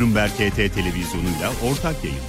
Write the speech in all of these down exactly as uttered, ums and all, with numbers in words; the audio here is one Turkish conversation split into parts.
Bloomberg H T televizyonuyla ortak yayın.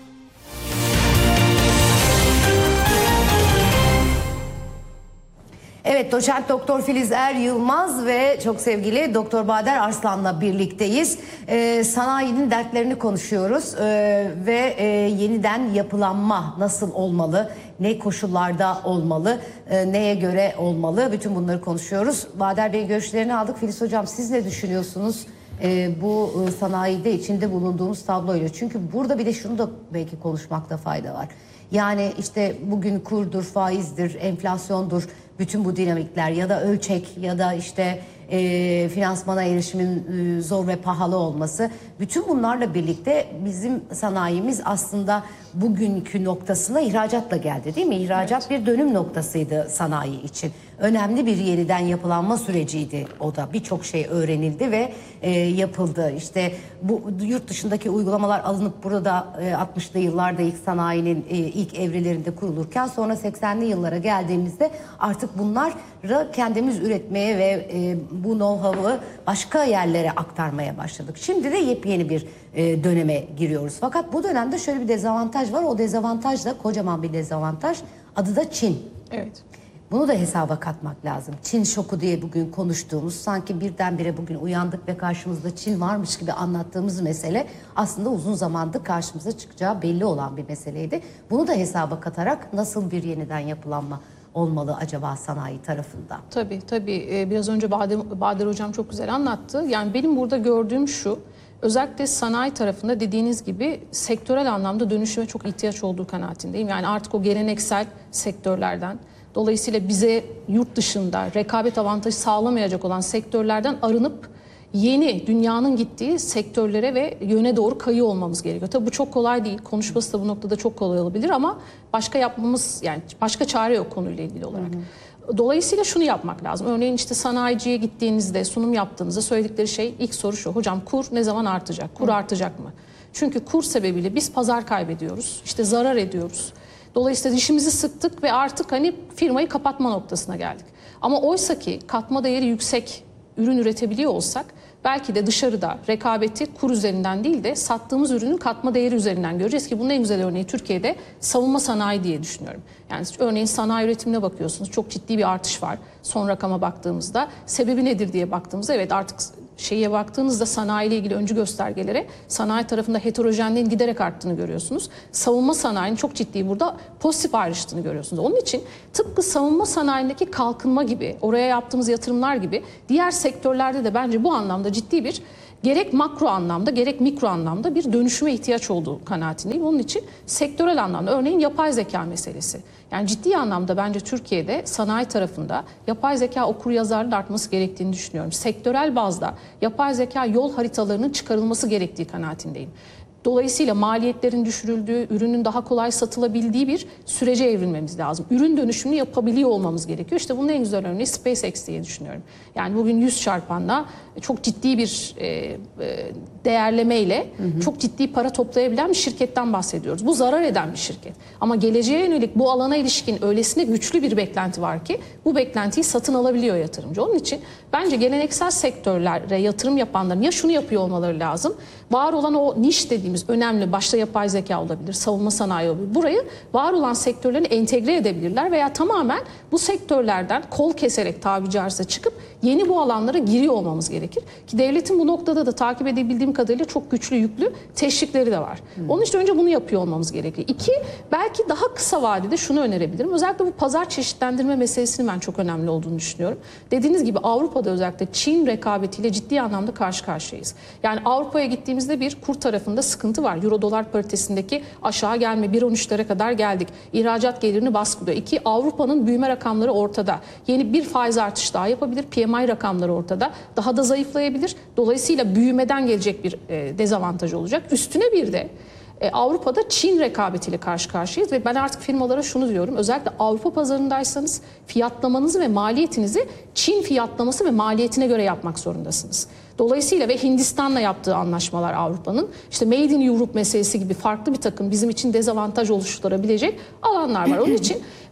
Evet, doçent doktor Filiz Er Yılmaz ve çok sevgili doktor Bader Arslan'la birlikteyiz. Ee, sanayinin dertlerini konuşuyoruz ee, ve e, yeniden yapılanma nasıl olmalı, ne koşullarda olmalı, e, neye göre olmalı, bütün bunları konuşuyoruz. Bader Bey görüşlerini aldık. Filiz Hocam, siz ne düşünüyorsunuz e, bu e, sanayide içinde bulunduğumuz tabloyla? Çünkü burada bir de şunu da belki konuşmakta fayda var. Yani işte bugün kurdur, faizdir, enflasyondur, bütün bu dinamikler ya da ölçek ya da işte e, finansmana erişimin e, zor ve pahalı olması, bütün bunlarla birlikte bizim sanayimiz aslında bugünkü noktasına ihracatla geldi, değil mi? İhracat evet. Bir dönüm noktasıydı sanayi için. Önemli bir yeniden yapılanma süreciydi o da. Birçok şey öğrenildi ve e, yapıldı. İşte bu yurt dışındaki uygulamalar alınıp burada e, altmışlı yıllarda ilk sanayinin e, ilk evrelerinde kurulurken sonra seksenli yıllara geldiğimizde artık bunları kendimiz üretmeye ve e, bu know-how'ı başka yerlere aktarmaya başladık. Şimdi de yepyeni bir e, döneme giriyoruz. Fakat bu dönemde şöyle bir dezavantaj var. O dezavantaj da kocaman bir dezavantaj. Adı da Çin. Evet. Bunu da hesaba katmak lazım. Çin şoku diye bugün konuştuğumuz, sanki birdenbire bugün uyandık ve karşımızda Çin varmış gibi anlattığımız mesele aslında uzun zamandır karşımıza çıkacağı belli olan bir meseleydi. Bunu da hesaba katarak nasıl bir yeniden yapılanma olmalı acaba sanayi tarafında? Tabii tabii. Biraz önce Bader, Bader Hocam çok güzel anlattı. Yani benim burada gördüğüm şu, özellikle sanayi tarafında dediğiniz gibi sektörel anlamda dönüşüme çok ihtiyaç olduğu kanaatindeyim. Yani artık o geleneksel sektörlerden, dolayısıyla bize yurt dışında rekabet avantajı sağlamayacak olan sektörlerden arınıp yeni dünyanın gittiği sektörlere ve yöne doğru kayıyor olmamız gerekiyor. Tabii bu çok kolay değil. Konuşması da bu noktada çok kolay olabilir ama başka yapmamız, yani başka çare yok konuyla ilgili olarak. Hı hı. Dolayısıyla şunu yapmak lazım. Örneğin işte sanayiciye gittiğinizde, sunum yaptığınızda söyledikleri şey, ilk soru şu: hocam kur ne zaman artacak? Kur Hı. artacak mı? Çünkü kur sebebiyle biz pazar kaybediyoruz. İşte zarar ediyoruz. Dolayısıyla dişimizi sıktık ve artık hani firmayı kapatma noktasına geldik. Ama oysa ki katma değeri yüksek ürün üretebiliyor olsak belki de dışarıda rekabeti kur üzerinden değil de sattığımız ürünün katma değeri üzerinden göreceğiz ki bunun en güzel örneği Türkiye'de savunma sanayi diye düşünüyorum. Yani örneğin sanayi üretimine bakıyorsunuz, çok ciddi bir artış var son rakama baktığımızda. Sebebi nedir diye baktığımızda evet artık şeye baktığınızda sanayiyle ilgili öncü göstergelere sanayi tarafında heterojenliğin giderek arttığını görüyorsunuz. Savunma sanayinin çok ciddi burada pozitif ayrıştığını görüyorsunuz. Onun için tıpkı savunma sanayindeki kalkınma gibi, oraya yaptığımız yatırımlar gibi diğer sektörlerde de bence bu anlamda ciddi bir gerek makro anlamda gerek mikro anlamda bir dönüşüme ihtiyaç olduğu kanaatindeyim. Onun için sektörel anlamda örneğin yapay zeka meselesi. Yani ciddi anlamda bence Türkiye'de sanayi tarafında yapay zeka okuryazarlığının artması gerektiğini düşünüyorum. Sektörel bazda yapay zeka yol haritalarının çıkarılması gerektiği kanaatindeyim. Dolayısıyla maliyetlerin düşürüldüğü, ürünün daha kolay satılabildiği bir sürece evrilmemiz lazım. Ürün dönüşümünü yapabiliyor olmamız gerekiyor. İşte bunun en güzel örneği SpaceX diye düşünüyorum. Yani bugün yüz çarpanla çok ciddi bir e, e, değerlemeyle hı hı. çok ciddi para toplayabilen bir şirketten bahsediyoruz. Bu zarar eden bir şirket. Ama geleceğe yönelik bu alana ilişkin öylesine güçlü bir beklenti var ki bu beklentiyi satın alabiliyor yatırımcı. Onun için bence geleneksel sektörlere yatırım yapanların ya şunu yapıyor olmaları lazım. Var olan o niş dediğimiz önemli, başta yapay zeka olabilir, savunma sanayi olabilir. Burayı var olan sektörlerini entegre edebilirler veya tamamen bu sektörlerden kol keserek tabiri caizse çıkıp yeni bu alanlara giriyor olmamız gerekir. Ki devletin bu noktada da takip edebildiğim kadarıyla çok güçlü yüklü teşvikleri de var. Hmm. Onun için önce bunu yapıyor olmamız gerekiyor. İki, belki daha kısa vadede şunu önerebilirim. Özellikle bu pazar çeşitlendirme meselesinin ben çok önemli olduğunu düşünüyorum. Dediğiniz gibi Avrupa'da özellikle Çin rekabetiyle ciddi anlamda karşı karşıyayız. Yani Avrupa'ya gittiğimizde bir kur tarafında sıkıntı var. Euro dolar paritesindeki aşağı gelme bir virgül on üçlere kadar geldik. İhracat gelirini baskılıyor. İki, Avrupa'nın büyüme rakamları ortada. Yeni bir faiz artışı daha yapabilir. P M I rakamları ortada. Daha da zayıflayabilir. Dolayısıyla büyümeden gelecek bir e, dezavantaj olacak. Üstüne bir de e, Avrupa'da Çin rekabetiyle karşı karşıyayız ve ben artık firmalara şunu diyorum. Özellikle Avrupa pazarındaysanız fiyatlamanızı ve maliyetinizi Çin fiyatlaması ve maliyetine göre yapmak zorundasınız. Dolayısıyla ve Hindistan'la yaptığı anlaşmalar Avrupa'nın işte Made in Europe meselesi gibi farklı bir takım bizim için dezavantaj oluşturabilecek alanlar var. Onun için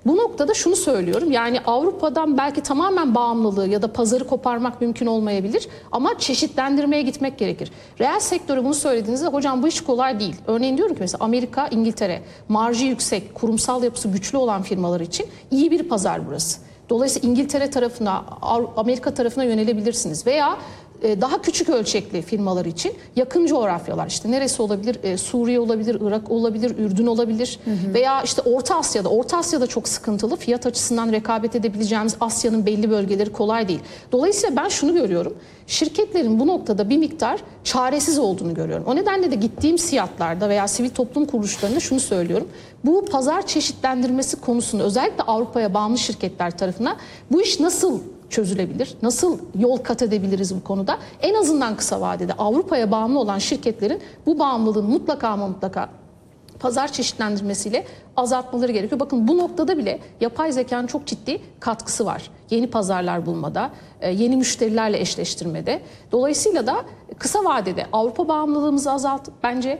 Bu noktada şunu söylüyorum, yani Avrupa'dan belki tamamen bağımlılığı ya da pazarı koparmak mümkün olmayabilir ama çeşitlendirmeye gitmek gerekir. Reel sektöre bunu söylediğinizde hocam bu iş kolay değil. Örneğin diyorum ki mesela Amerika, İngiltere marjı yüksek, kurumsal yapısı güçlü olan firmalar için iyi bir pazar burası. Dolayısıyla İngiltere tarafına, Amerika tarafına yönelebilirsiniz veya daha küçük ölçekli firmalar için yakın coğrafyalar, işte neresi olabilir? Ee, Suriye olabilir, Irak olabilir, Ürdün olabilir, hı hı. veya işte Orta Asya'da. Orta Asya'da çok sıkıntılı. Fiyat açısından rekabet edebileceğimiz Asya'nın belli bölgeleri kolay değil. Dolayısıyla ben şunu görüyorum. Şirketlerin bu noktada bir miktar çaresiz olduğunu görüyorum. O nedenle de gittiğim siyatlarda veya sivil toplum kuruluşlarında şunu söylüyorum. Bu pazar çeşitlendirmesi konusunda özellikle Avrupa'ya bağımlı şirketler tarafına bu iş nasıl çözülebilir? Nasıl yol kat edebiliriz bu konuda? En azından kısa vadede Avrupa'ya bağımlı olan şirketlerin bu bağımlılığını mutlaka ama mutlaka pazar çeşitlendirmesiyle azaltmaları gerekiyor. Bakın bu noktada bile yapay zekanın çok ciddi katkısı var. Yeni pazarlar bulmada, yeni müşterilerle eşleştirmede. Dolayısıyla da kısa vadede Avrupa bağımlılığımızı azaltıp bence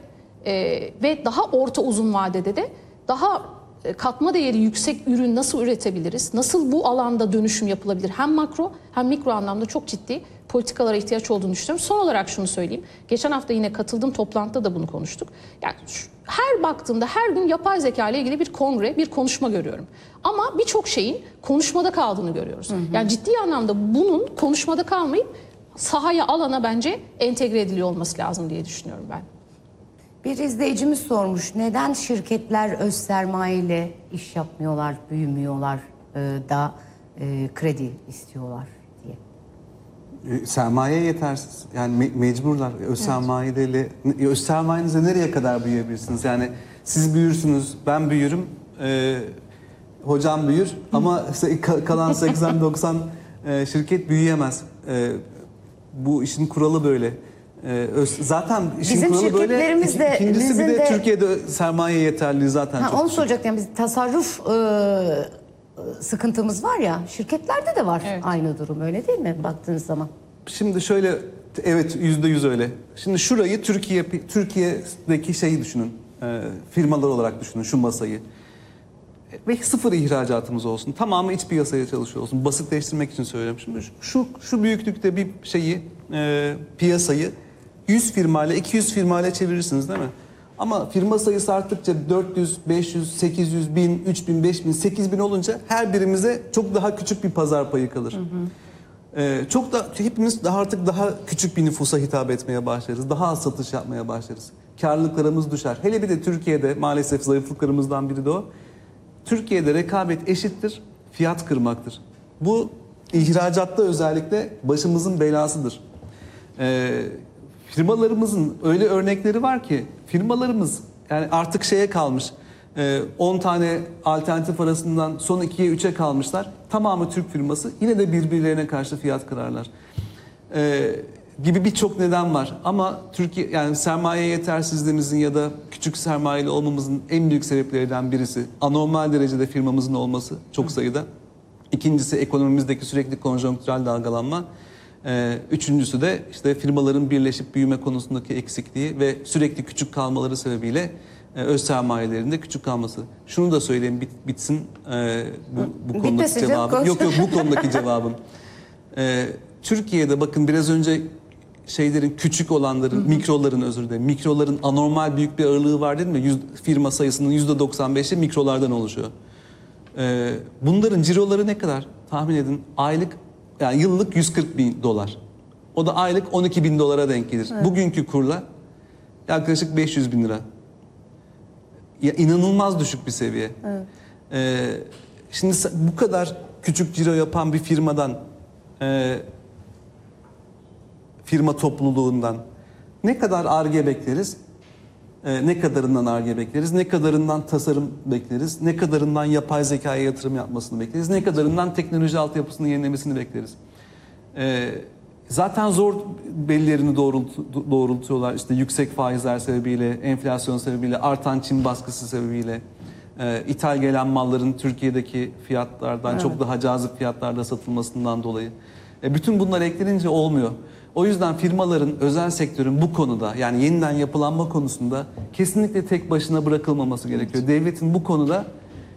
ve daha orta uzun vadede de daha katma değeri yüksek ürün nasıl üretebiliriz? Nasıl bu alanda dönüşüm yapılabilir? Hem makro hem mikro anlamda çok ciddi politikalara ihtiyaç olduğunu düşünüyorum. Son olarak şunu söyleyeyim. Geçen hafta yine katıldığım toplantıda da bunu konuştuk. Yani şu, her baktığımda her gün yapay zeka ile ilgili bir kongre, bir konuşma görüyorum. Ama birçok şeyin konuşmada kaldığını görüyoruz. Hı hı. Yani ciddi anlamda bunun konuşmada kalmayıp sahaya, alana bence entegre ediliyor olması lazım diye düşünüyorum ben. Bir izleyicimiz sormuş, neden şirketler öz sermaye ile iş yapmıyorlar, büyümüyorlar e, da e, kredi istiyorlar diye. E, sermaye yetersiz. Yani me- mecburlar. Öz evet. sermayeyle, öz sermayenizle nereye kadar büyüyebilirsiniz? Yani siz büyürsünüz, ben büyürüm, e, hocam büyür ama kalan seksen doksan e, şirket büyüyemez. E, bu işin kuralı böyle. Ee, zaten işin bizim kuralı böyle. İkincisi bir de, de Türkiye'de sermaye yeterliliği zaten ha, çok onu düşük. soracaktım. Yani biz tasarruf e, sıkıntımız var ya, şirketlerde de var evet. aynı durum, öyle değil mi baktığınız zaman? Şimdi şöyle, evet yüzde yüz öyle. Şimdi şurayı Türkiye Türkiye'deki şeyi düşünün, e, firmalar olarak düşünün şu masayı. Ve sıfır ihracatımız olsun. Tamamı iç piyasaya çalışıyor olsun. Basitleştirmek için söylüyorum. Şimdi şu şu büyüklükte bir şeyi, e, piyasayı yüz firmayla, iki yüz firmayla çevirirsiniz değil mi? Ama firma sayısı arttıkça dört yüz, beş yüz, sekiz yüz, bin, üç bin, beş bin, sekiz bin olunca her birimize çok daha küçük bir pazar payı kalır. Hı hı. Ee, çok da hepimiz daha artık daha küçük bir nüfusa hitap etmeye başlarız. Daha az satış yapmaya başlarız. Karlılıklarımız düşer. Hele bir de Türkiye'de maalesef zayıflıklarımızdan biri de o. Türkiye'de rekabet eşittir, fiyat kırmaktır. Bu ihracatta özellikle başımızın belasıdır. Ee, firmalarımızın öyle örnekleri var ki firmalarımız yani artık şeye kalmış. on tane alternatif arasından son ikiye üçe kalmışlar. Tamamı Türk firması, yine de birbirlerine karşı fiyat kırarlar. Ee, gibi birçok neden var. Ama Türkiye yani sermaye yetersizliğimizin ya da küçük sermayeli olmamızın en büyük sebeplerinden birisi anormal derecede firmamızın olması çok sayıda. İkincisi ekonomimizdeki sürekli konjonktürel dalgalanma. Ee, üçüncüsü de işte firmaların birleşip büyüme konusundaki eksikliği ve sürekli küçük kalmaları sebebiyle e, öz sermayelerinde küçük kalması. Şunu da söyleyeyim bit, bitsin e, bu, bu konudaki cevabım. Yok yok bu konudaki cevabım. Ee, Türkiye'de bakın biraz önce şeylerin küçük olanların, hı hı. mikroların özür dilerim, mikroların anormal büyük bir ağırlığı var değil mi? Yüz, firma sayısının yüzde doksan beşi mikrolardan oluşuyor. Ee, bunların ciroları ne kadar? Tahmin edin. Aylık, yani yıllık yüz kırk bin dolar. O da aylık on iki bin dolara denk gelir. Evet. Bugünkü kurla yaklaşık beş yüz bin lira. Ya, inanılmaz düşük bir seviye. Evet. Ee, şimdi bu kadar küçük ciro yapan bir firmadan, e, firma topluluğundan ne kadar Ar-Ge bekleriz? Ee, ne kadarından Ar-Ge bekleriz? Ne kadarından tasarım bekleriz? Ne kadarından yapay zekaya yatırım yapmasını bekleriz? Ne kadarından teknoloji altyapısını yenilemesini bekleriz? Ee, zaten zor bellerini doğrult doğrultuyorlar. İşte yüksek faizler sebebiyle, enflasyon sebebiyle, artan Çin baskısı sebebiyle, e, ithal gelen malların Türkiye'deki fiyatlardan evet. çok daha cazip fiyatlarda satılmasından dolayı. E, bütün bunlar eklenince olmuyor. O yüzden firmaların, özel sektörün bu konuda yani yeniden yapılanma konusunda kesinlikle tek başına bırakılmaması gerekiyor. Devletin bu konuda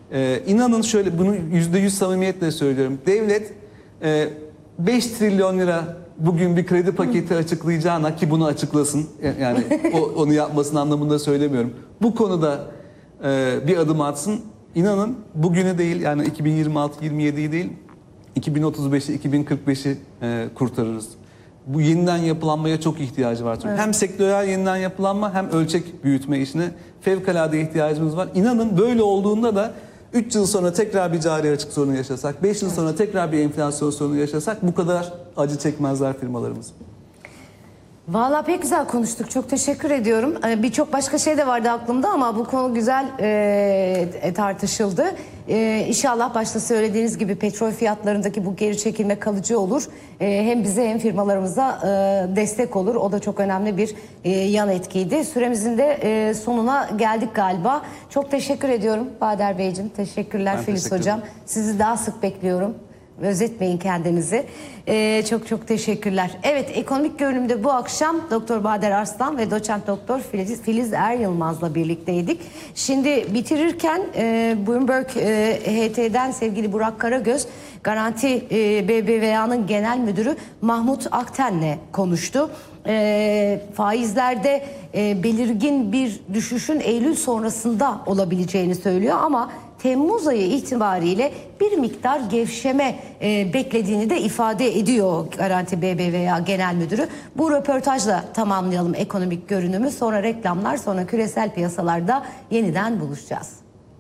Ee, inanın şöyle, bunu yüzde yüz samimiyetle söylüyorum. Devlet e, beş trilyon lira bugün bir kredi paketi açıklayacağına, ki bunu açıklasın, yani o, onu yapmasın anlamında söylemiyorum. Bu konuda e, bir adım atsın. İnanın bugünü değil, yani iki bin yirmi altı yirmi yediyi değil, iki bin otuz beşi iki bin kırk beşi e, kurtarırız. Bu yeniden yapılanmaya çok ihtiyacı var. Evet. Hem sektörel yeniden yapılanma hem ölçek büyütme işine fevkalade ihtiyacımız var. İnanın böyle olduğunda da üç yıl sonra tekrar bir cari açık sorunu yaşasak, beş yıl sonra tekrar bir enflasyon sorunu yaşasak bu kadar acı çekmezler firmalarımız. Vallahi pek güzel konuştuk. Çok teşekkür ediyorum. Birçok başka şey de vardı aklımda ama bu konu güzel e, tartışıldı. E, İnşallah başta söylediğiniz gibi petrol fiyatlarındaki bu geri çekilme kalıcı olur. E, hem bize hem firmalarımıza e, destek olur. O da çok önemli bir e, yan etkiydi. Süremizin de e, sonuna geldik galiba. Çok teşekkür ediyorum Bader Beyciğim. Teşekkürler Ben Filiz teşekkür Hocam. Sizi daha sık bekliyorum. Özetmeyin kendinizi. Ee, çok çok teşekkürler. Evet, ekonomik görünümde bu akşam Doktor Bader Arslan ve Doçent Doktor Filiz, Filiz Er Yılmaz'la birlikteydik. Şimdi bitirirken e, Bloomberg e, H T'den sevgili Burak Karagöz, Garanti e, B B V A'nın genel müdürü Mahmut Akten'le konuştu. E, faizlerde e, belirgin bir düşüşün Eylül sonrasında olabileceğini söylüyor ama Temmuz ayı itibariyle bir miktar gevşeme e, beklediğini de ifade ediyor Garanti B B V A Genel Müdürü. Bu röportajla tamamlayalım ekonomik görünümü. Sonra reklamlar, sonra küresel piyasalarda yeniden buluşacağız.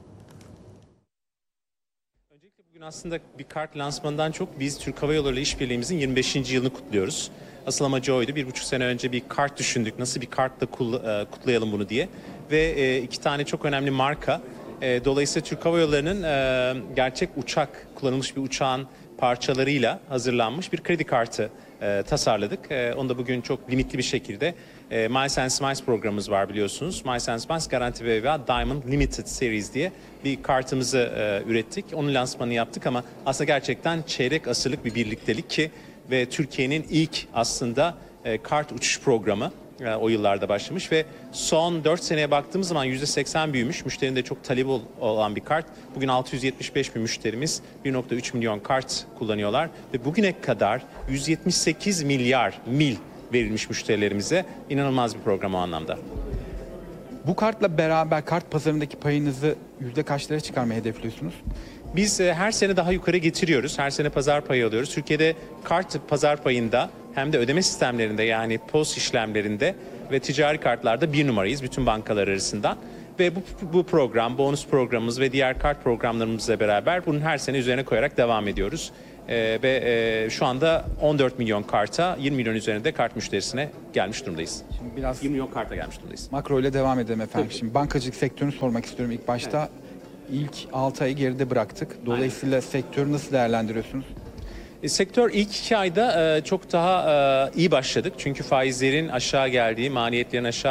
Öncelikle bugün aslında bir kart lansmanından çok biz Türk Hava Yolları ile işbirliğimizin yirmi beşinci yılını kutluyoruz. Asıl amacı oydu. Bir buçuk sene önce bir kart düşündük. Nasıl bir kartla kutlayalım bunu diye. Ve iki tane çok önemli marka. Dolayısıyla Türk Hava Yolları'nın gerçek uçak, kullanılmış bir uçağın parçalarıyla hazırlanmış bir kredi kartı tasarladık. Onu da bugün çok limitli bir şekilde Miles and Smiles programımız var biliyorsunuz. Miles and Smiles Garanti B B V A Diamond Limited Series diye bir kartımızı ürettik. Onun lansmanını yaptık ama aslında gerçekten çeyrek asırlık bir birliktelik ki ve Türkiye'nin ilk aslında kart uçuş programı. O yıllarda başlamış ve son dört seneye baktığımız zaman yüzde seksen büyümüş. Müşterinin de çok talebi olan bir kart. Bugün altı yüz yetmiş beş bin müşterimiz bir nokta üç milyon kart kullanıyorlar. Ve bugüne kadar yüz yetmiş sekiz milyar mil verilmiş müşterilerimize. İnanılmaz bir program o anlamda. Bu kartla beraber kart pazarındaki payınızı yüzde kaçlara çıkarmayı hedefliyorsunuz? Biz her sene daha yukarı getiriyoruz. Her sene pazar payı alıyoruz. Türkiye'de kart pazar payında hem de ödeme sistemlerinde yani POS işlemlerinde ve ticari kartlarda bir numarayız bütün bankalar arasından. Ve bu, bu program, bonus programımız ve diğer kart programlarımızla beraber bunun her sene üzerine koyarak devam ediyoruz. Ee, ve e, şu anda on dört milyon karta, yirmi milyon üzerinde kart müşterisine gelmiş durumdayız. Şimdi biraz yirmi milyon karta gelmiş durumdayız. Makro ile devam edelim efendim. Şimdi bankacılık sektörünü sormak istiyorum ilk başta. Evet. İlk altı ayı geride bıraktık. Dolayısıyla aynen, sektörü nasıl değerlendiriyorsunuz? E, sektör ilk iki ayda e, çok daha e, iyi başladık. Çünkü faizlerin aşağı geldiği, maliyetlerin aşağı